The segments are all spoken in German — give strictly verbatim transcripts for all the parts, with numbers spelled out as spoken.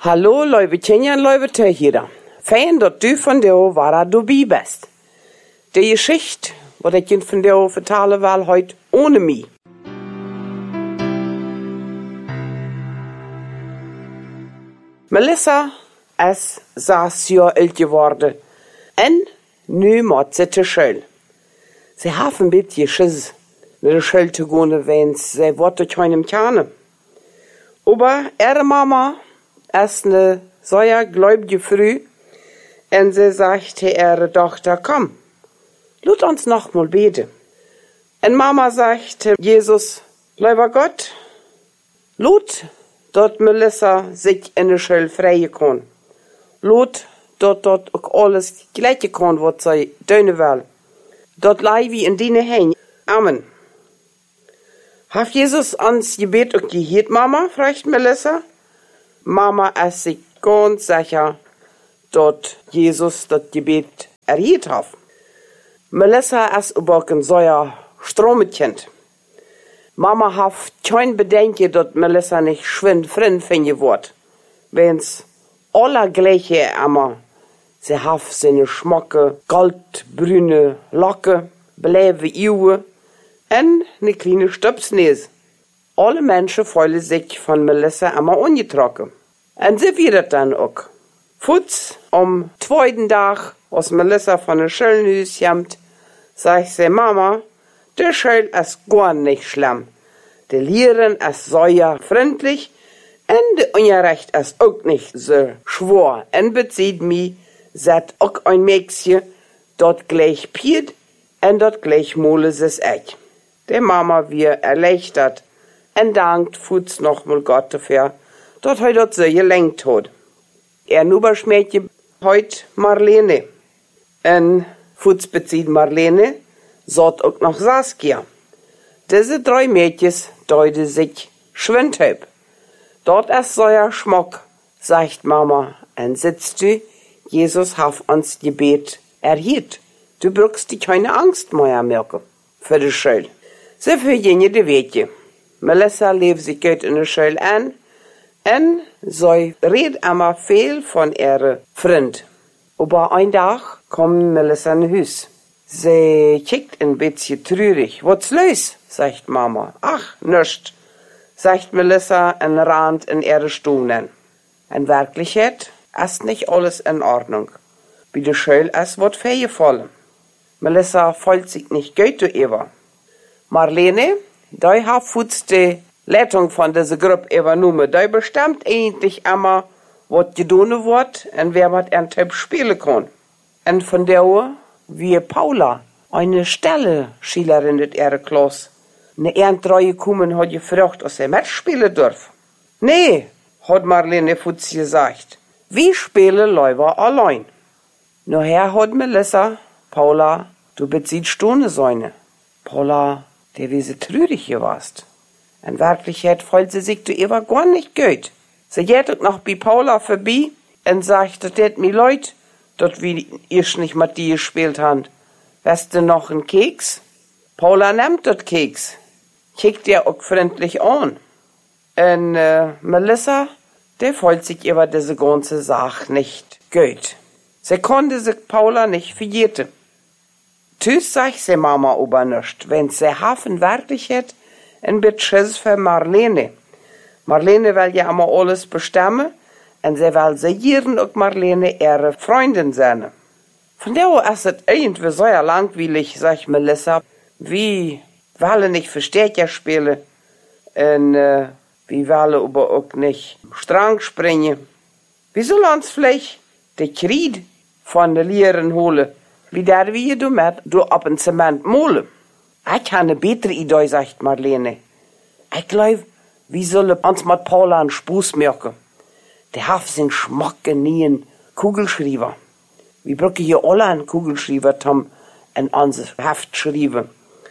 Hallo, lieve Tjenja en lieve Töchter. Fijn dat du van jou waar du bij bist. De Geschichte, wat ik je van jou vertellen wil, heute ohne mich. Melissa is zes jaar oud geworden. En nu moet ze te school. Ze heeft een beetje schiss, naar de school te gaan, want ze wordt door keinem kennen. Aber ihre Mama ist eine sehr gläubige Frau und sie sagte ihre Tochter, komm, lasst uns noch mal beten. Und Mama sagte, Jesus, lieber Gott, lasst, dass Melissa sich in der Schule freien kann. Lasst, dass dort auch alles gleiche kann, was sie tun will. Dort leih wie in deine Hände. Amen. Hat Jesus ans Gebet auch gehört, Mama? fragt Melissa. Mama ist sich ganz sicher, dass Jesus das Gebet erhört hat. Melissa ist aber auch ein sehr stromes Kind. Mama hat kein Bedenken, dass Melissa nicht schwind fremd finden wird. Wenn's alle gleiche immer. Sie hat seine schmacke, goldbrüne Locke, bleibe Augen und eine kleine Stupsnase. Alle Menschen fühlen sich von Melissa immer angetroffen. Und sie wird dann auch. Futz am zweiten Tag, als Melissa von der Schulhaus kommt, sagt sie, Mama, der Schule ist gar nicht schlimm. Die Lehrerin ist sehr freundlich und der Unterricht ist auch nicht so schwer. Und bezieht mich, sagt auch ein Mädchen, dort gleich piert und dort gleich mole es echt. Der Mama wird erleichtert und dankt Futz nochmal Gott dafür, dass er dort so gelenkt hat. Er Nuberschmädchen heut Marlene. Und Futz bezieht Marlene, sagt auch noch Saskia. Diese drei Mädchen deuten sich schwindhöb. Dort ist so ein Schmuck, sagt Mama, und sitzt du, Jesus hat uns Gebet erhört. Du brauchst dir keine Angst mehr merken für die Schule. So für jene die Wege. Melissa lebt sich gut in der Schule an und sie redet immer viel von ihrem Freund. Aber ein Tag kommt Melissa in Haus. Sie kickt ein bisschen traurig. Was los? sagt Mama. Ach, nichts, sagt Melissa und rannt in ihre Stunden. In Wirklichkeit ist nicht alles in Ordnung. Bei der Schule ist was vorgefallen. Melissa fühlt sich nicht gut über. Marlene, da hat Futz die Leitung von dieser Gruppe übernommen. Da bestimmt eigentlich immer, was getan wird und wer mit einem Typ spielen kann. Und von der Uhr, wie Paula, eine Stelle-Schülerin in ihrer Klasse, eine Erntreu gekommen hat gefragt, ob sie mitspielen darf. Nee, hat Marlene Futz gesagt. Wir spielen lieber allein. Nachher hat Melissa, Paula, du beziehst Stunde seine. Paula, der wie sie traurig warst. In Wirklichkeit fühlt sie sich du ihr gar nicht gut. Sie geht auch noch bei Paula vorbei und sagt, das hat mir leid, dass wir erst nicht mit dir gespielt haben. Weißt du noch einen Keks? Paula nimmt das Keks. Kickt ihr auch freundlich an. Und äh, Melissa, der fühlt sich über diese ganze Sache nicht gut. Sie konnte sich Paula nicht verjeten. Tschüss, sagt sie Mama aber nicht, wenn sie Hafen wirklich hat, ein bisschen für Marlene. Marlene will ja immer alles bestimmen, und sie will sichern auch Marlene ihre Freundin sein. Von der ist es irgendwie so langweilig, sagt Melissa, wie wollen nicht Verstärker spielen, und äh, wir wollen aber auch nicht Strang springen. Wie soll uns vielleicht die Krieg von den Lehrern holen? Wie der wir du mit, du ab ein Zement mole. Ich habe eine bessere Idee, sagt Marlene. Ich glaube, wir sollen uns mit Paula einen Spaß machen. Der hat seinen Schmack nie einen Kugelschreiber. Wir brauchen hier alle einen Kugelschreiber, um in unser Heft zu schreiben.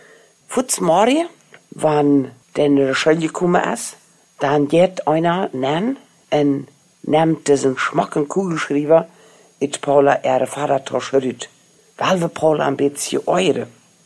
Futz Marie, wenn der in der Schule gekommen ist, dann geht einer nennen und nimmt diesen schmacken Kugelschreiber in Paula ihre Vatertasche raus. Weil wir Paula ein bisschen eure.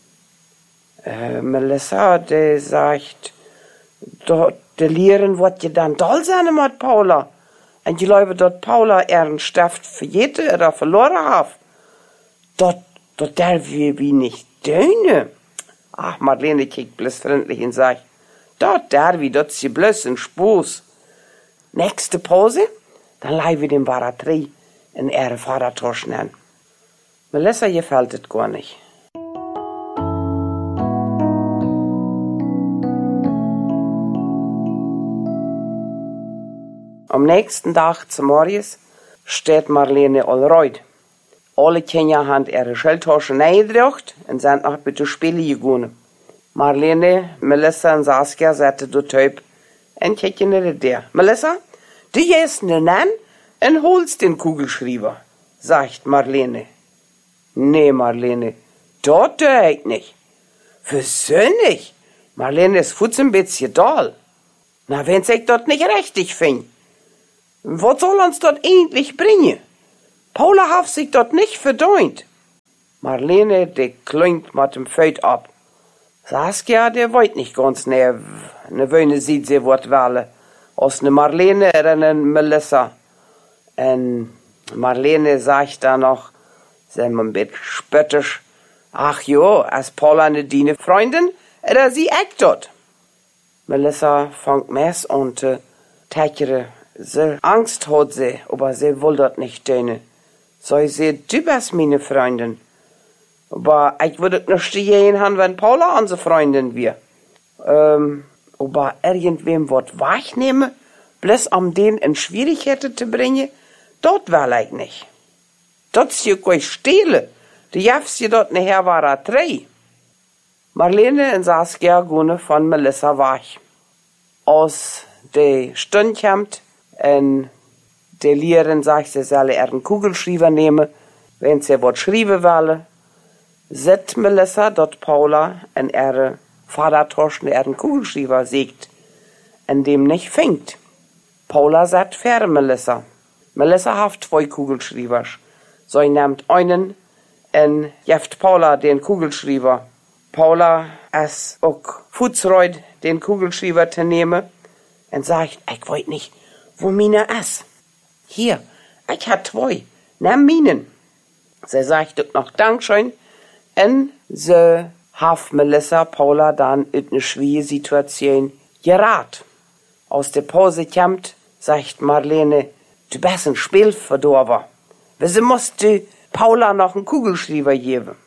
Äh, Melissa, die sagt, der Lehren wird ja dann toll sein mit Paula. En je glaube, dat Paula ihren Stift vergeten oder verloren hat. Dat, dat darf wir wie nicht döne. Ach, Marlene kijkt bloß freundlich und sagt, dat darf wir, dat ist bloß ein Spaß. Nächste Pause, dann leih wir den Baratrie in ihre Vatertaschen an. Melissa gefällt es gar nicht. Am nächsten Tag zum Morgens steht Marlene allreut. Alle Kinder haben ihre Schildtaschen eingebracht und sind nach bitte Spiele gegangen. Marlene, Melissa und Saskia saßen dort halb und kicken nicht der. Melissa, du gehst nun an und holst den Kugelschreiber, sagt Marlene. Nee, Marlene, das tue ich nicht. Wieso nicht? Marlene ist futz ein bisschen doll. Na, wenn's ich dort nicht richtig finde. Was soll uns dort endlich bringen? Paula hat sich dort nicht verdient. Marlene, die klingt mit dem Feld ab. Saskia, der wollt nicht ganz näher. Ne Wöhne sieht sie wat wähle. Aus ne Marlene oder ne Melissa. Und Marlene sagt da noch, sind wir ein bisschen spöttisch. Ach jo, als Paula ne deine Freundin, oder sie echt dort. Melissa fängt meist an zu tächern. Sie Angst hat sie, aber sie will dort nicht tun. So sie, du bist meine Freundin. Aber ich würde nicht stehen haben, wenn Paula unsere Freundin wäre. Ähm, aber irgendwem was wahrnehmen, bloß um den in Schwierigkeiten zu bringen, dort will ich nicht. Dort ist ja kein Stehlen. Du darfst ja dort nachher war drei. Marlene und Saskia gehen von Melissa weg. Aus der Stunde kommt, und der Lehrerin sagt, sie soll ihren Kugelschreiber nehmen, wenn sie was schreiben will. Sieht Melissa, dort Paula in ihre Vatertaschen ihren Kugelschreiber siegt, in dem nicht fängt. Paula sagt fair Melissa. Melissa hat zwei Kugelschreiber. So nimmt einen und gibt Paula den Kugelschreiber. Paula ist auch futzreut, den Kugelschreiber zu nehmen und sagt, ich weiß nicht, wo meine ist. Hier, ich hab zwei, nimm meinen. Sie sagt auch noch Dankeschön und sie hat Melissa Paula dann in eine schwierige Situation gerat. Aus der Pause kommt, sagt Marlene, du bist ein Spielverdorber. Wieso musst du Paula noch einen Kugelschreiber geben?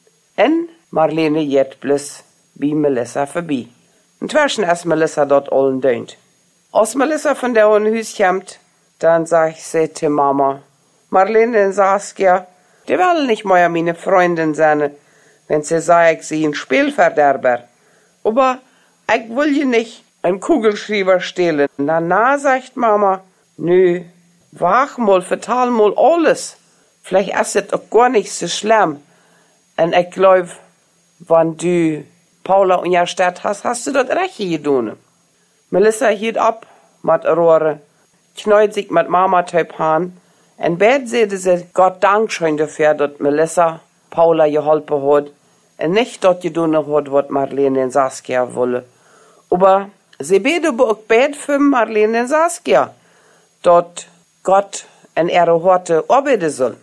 Und Marlene geht bloß bei Melissa vorbei. Inzwischen ist Melissa dort allen dönt. Als Melissa von der Hause kommt, dann sagt sie zu Mama, Marlene und Saskia, die wollen nicht mehr meine Freundin sein, wenn sie sagt, sie ein Spielverderber. Aber ich will ja nicht einen Kugelschreiber stehlen. Na, na, sagt Mama, nö, wach mal, vertal mal alles. Vielleicht ist es auch gar nicht so schlimm. Und ich glaube, wenn du Paula und ihr Stadt hast, hast du dort recht getan. Melissa hielt ab mit Rohre, knallt sich mit Mama typ an, und bett sagte sie Gott Dank schön dafür, dass Melissa Paula geholfen hat, und nicht dort getan hat, was Marlene und Saskia wollen. Aber sie beten auch bet für Marlene und Saskia, dass Gott in ihre Horte arbeiten soll.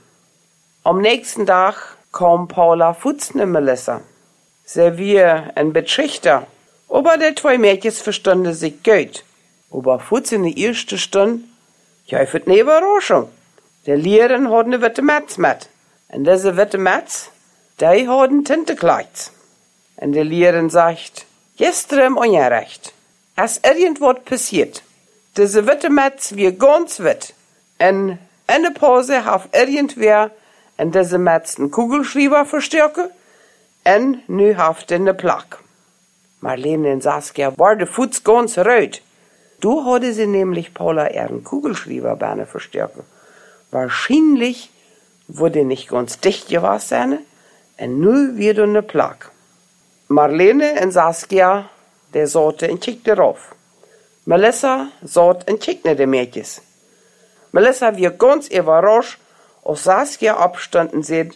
Am nächsten Tag kam Paula futzen in Melissa. Sie wir ein Betrichter, aber die zwei Mädchen verstanden sich gut. Aber futzen in der ersten Stunde, ja, für eine Überraschung. Der Lehrer hat eine witte Metz mit. Und diese witte Metz, die hat ein Tintekleid. Und der Lehrer sagt, gestern ungerecht. Ist irgendwas passiert. Diese witte Metz wie ganz witt. Und in der Pause hat irgendwer in diese Metz einen Kugelschreiber verstärken und nu haft in der Plak. Marlene und Saskia waren fuß ganz rot. Du hatte sie nämlich Paula ihren Kugelschreiber gerne verstärken. Wahrscheinlich wurde nicht ganz dicht gewesen sein und nu wieder eine Plak. Marlene und Saskia, der sorte und kickte drauf. Melissa sort und kickte die Mädchen. Melissa wir ganz überrascht, als Saskia abstanden sieht,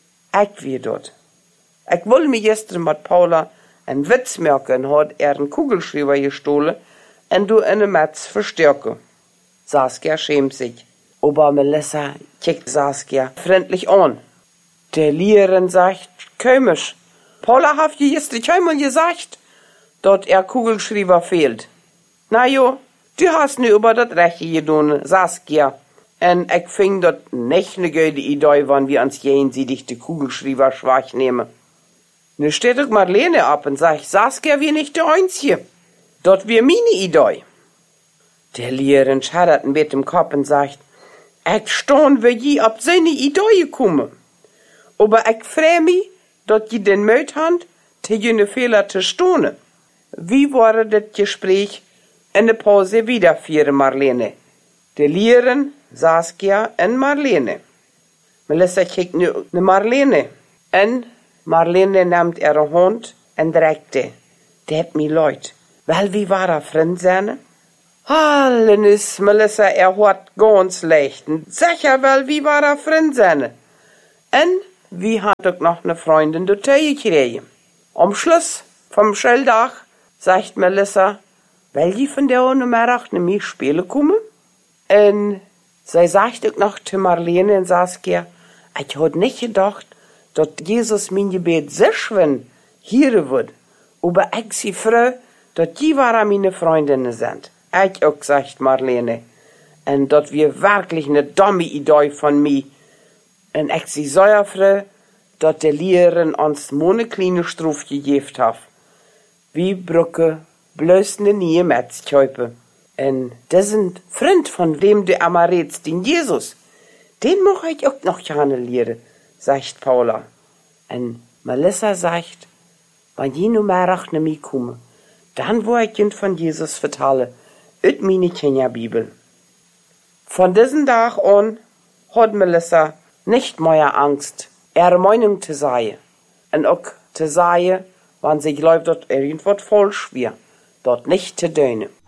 ich wie dort. Ich wollte mir gestern mit Paula einen Witz merken und hat ihren Kugelschreiber gestohlen und du in der Metz verstärken. Saskia schämt sich. Aber Melissa kickt Saskia freundlich an. Der Lehrerin sagt, komisch. Paula hat je gestern einmal gesagt, dass er Kugelschreiber fehlt. Na jo, du hast nu über das Rechte getan, Saskia. En ich fing dat nicht ne gute Idee, wann wir uns jenseitig die Kugelschreiber schwach nehmen. Nu steht doch Marlene ab und sagt, Saskia wie nicht der Einzige. Dat wär meine Idee. Der Lehrerin schaddert mit dem Kopf und sagt, ich staun, wie je ab seine Idee gekommen. Aber ich freu mich, dat je den Möt hand, te jene Fehler zu stohne. Wie war das Gespräch in der Pause wieder für Marlene? Der Lehrerin, Saskia und Marlene. Melissa kijkt nu naar Marlene. En Marlene nimmt ihre Hand und dreckte. Die hat mir leid. Weil wie war er, Freund seine? Allen ist Melissa, er hat ganz schlecht. Sicher, weil wie war er, Freund seine? En wie hat auch noch eine Freundin dazu gekriegt. Am Schluss vom Schelldach sagt Melissa, weil die von der Nummer nicht mehr spielen kommen? En sie sagt auch noch zu Marlene und Saskia, ich had nicht gedacht, dass Jesus mein Gebet so schön hören wird. Aber ich sie froh, dass die waren meine Freundinnen sind. Ich auch, sagt Marlene. Und dass wir wirklich eine dumme Idee von mir. Und ich sie sehr froh, dass der Lehrerin uns eine kleine Strophe gegeben hat. Wie Brücke bloß eine neue Metzkäupe. Und diesen Freund von dem du einmal redst, den Jesus, den mag ich auch noch gerne lernen, sagt Paula. Und Melissa sagt, wenn ich nur mehr nach mir komme, dann wo ich ihn von Jesus vertelle, ut meine Kinderbibel. Von diesem Tag an hat Melissa nicht mehr Angst, ihre Meinung zu sagen. Und auch zu sagen, wenn sie glaubt, dass irgendwas falsch wäre, dort nicht zu tun.